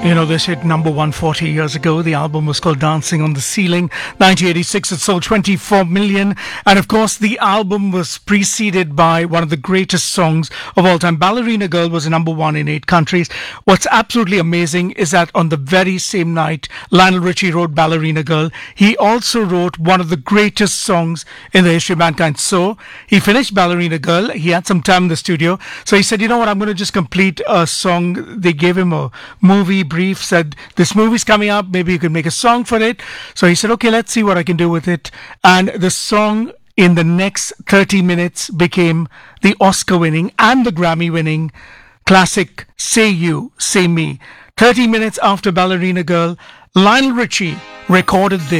You know, this hit number 140 years ago. The album was called Dancing on the Ceiling. 1986, it sold 24 million. And of course, the album was preceded by one of the greatest songs of all time. Ballerina Girl was number one in 8 countries. What's absolutely amazing is that on the very same night, Lionel Richie wrote Ballerina Girl. He also wrote one of the greatest songs in the history of mankind. So he finished Ballerina Girl. He had some time in the studio. So he said, you know what, I'm going to just complete a song. They gave him a movie brief, said this movie's coming up, maybe you could make a song for it. So he said, okay, let's see what I can do with it. And the song in the next 30 minutes became the Oscar winning and the Grammy winning classic Say You, Say Me. 30 minutes after Ballerina Girl, Lionel Richie recorded this.